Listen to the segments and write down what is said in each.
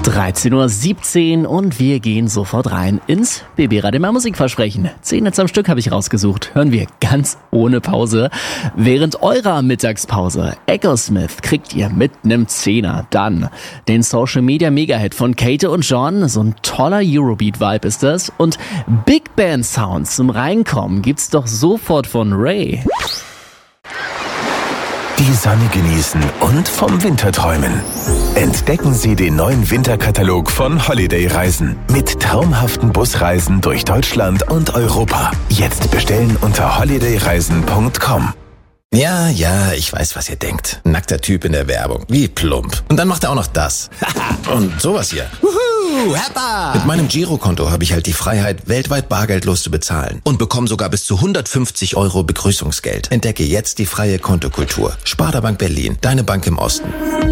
13:17 Uhr und wir gehen sofort rein ins BB Radio Mehr Musikversprechen. 10 jetzt am Stück habe ich rausgesucht. Hören wir ganz ohne Pause. Während eurer Mittagspause Echosmith kriegt ihr mit nem 10er. Dann den Social Media Mega-Hit von Kate und John. So ein toller Eurobeat-Vibe ist das. Und Big Band Sounds zum Reinkommen gibt's doch sofort von Ray. Die Sonne genießen und vom Winter träumen. Entdecken Sie den neuen Winterkatalog von Holiday Reisen mit traumhaften Busreisen durch Deutschland und Europa. Jetzt bestellen unter holidayreisen.com. Ja, ich weiß, was ihr denkt. Nackter Typ in der Werbung. Wie plump. Und dann macht er auch noch das. Und sowas hier. Wuhu, Happa! Mit meinem Girokonto habe ich halt die Freiheit, weltweit bargeldlos zu bezahlen. Und bekomme sogar bis zu 150 € Begrüßungsgeld. Entdecke jetzt die freie Kontokultur. Sparda-Bank Berlin, deine Bank im Osten.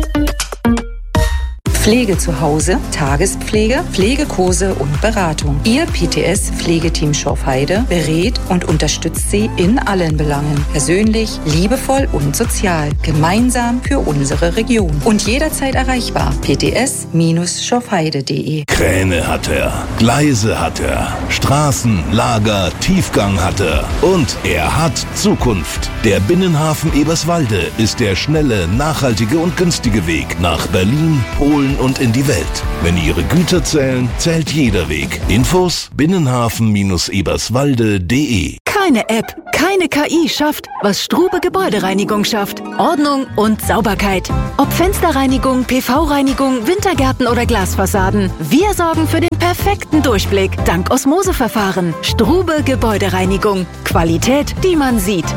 Pflege zu Hause, Tagespflege, Pflegekurse und Beratung. Ihr PTS-Pflegeteam Schorfheide berät und unterstützt Sie in allen Belangen. Persönlich, liebevoll und sozial. Gemeinsam für unsere Region. Und jederzeit erreichbar. pts-schorfheide.de. Kräne hat er, Gleise hat er, Straßen, Lager, Tiefgang hat er. Und er hat Zukunft. Der Binnenhafen Eberswalde ist der schnelle, nachhaltige und günstige Weg nach Berlin, Polen und in die Welt. Wenn Ihre Güter zählen, zählt jeder Weg. Infos binnenhafen-eberswalde.de. Keine App, keine KI schafft, was Strube Gebäudereinigung schafft. Ordnung und Sauberkeit. Ob Fensterreinigung, PV-Reinigung, Wintergärten oder Glasfassaden. Wir sorgen für den perfekten Durchblick dank Osmoseverfahren. Strube Gebäudereinigung. Qualität, die man sieht.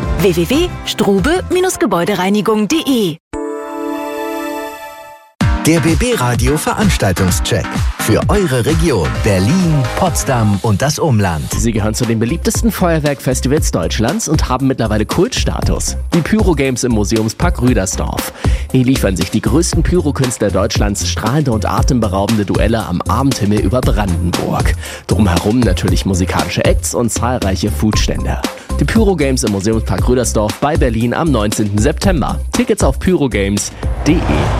www.strube-gebäudereinigung.de. Der BB Radio Veranstaltungscheck für eure Region Berlin, Potsdam und das Umland. Sie gehören zu den beliebtesten Feuerwerkfestivals Deutschlands und haben mittlerweile Kultstatus. Die Pyro Games im Museumspark Rüdersdorf. Hier liefern sich die größten Pyrokünstler Deutschlands strahlende und atemberaubende Duelle am Abendhimmel über Brandenburg. Drumherum natürlich musikalische Acts und zahlreiche Foodstände. Die Pyro Games im Museumspark Rüdersdorf bei Berlin am 19. September. Tickets auf pyrogames.de.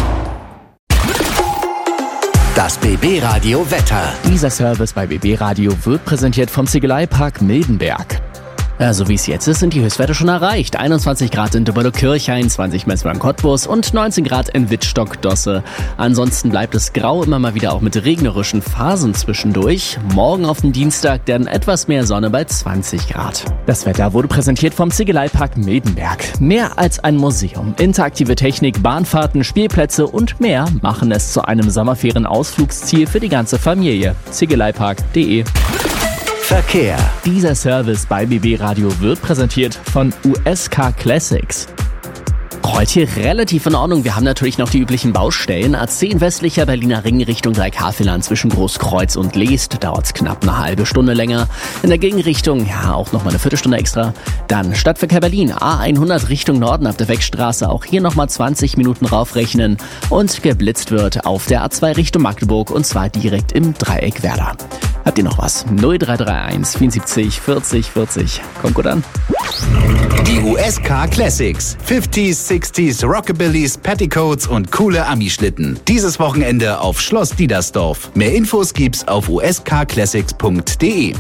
Das BB Radio Wetter. Dieser Service bei BB Radio wird präsentiert vom Ziegeleipark Mildenberg. So wie es jetzt ist, sind die Höchstwerte schon erreicht. 21 Grad in Döbelow-Kirchhain, 20 Messmann-Cottbus und 19 Grad in Wittstock-Dosse. Ansonsten bleibt es grau, immer mal wieder auch mit regnerischen Phasen zwischendurch. Morgen auf den Dienstag dann etwas mehr Sonne bei 20 Grad. Das Wetter wurde präsentiert vom Ziegeleipark Mildenberg. Mehr als ein Museum. Interaktive Technik, Bahnfahrten, Spielplätze und mehr machen es zu einem Sommerferien-Ausflugsziel für die ganze Familie. Ziegeleipark.de. Verkehr. Dieser Service bei BB Radio wird präsentiert von USK Classics. Rollt hier relativ in Ordnung. Wir haben natürlich noch die üblichen Baustellen. A10 westlicher Berliner Ring Richtung Dreikhavelland zwischen Großkreuz und Leest. Dauert's knapp eine halbe Stunde länger. In der Gegenrichtung, auch noch mal eine Viertelstunde extra. Dann Stadtverkehr Berlin. A100 Richtung Norden auf der Weckstraße. Auch hier nochmal 20 Minuten raufrechnen. Und geblitzt wird auf der A2 Richtung Magdeburg. Und zwar direkt im Dreieck Werder. Habt ihr noch was? 0331 74 40 40. Kommt gut an. Die USK Classics. 50s, 60s, Rockabillys, Petticoats und coole Ami-Schlitten. Dieses Wochenende auf Schloss Diedersdorf. Mehr Infos gibt's auf uskclassics.de.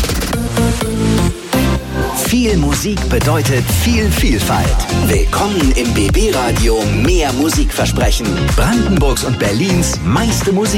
Viel Musik bedeutet viel Vielfalt. Willkommen im BB Radio Mehr Musikversprechen. Brandenburgs und Berlins meiste Musik.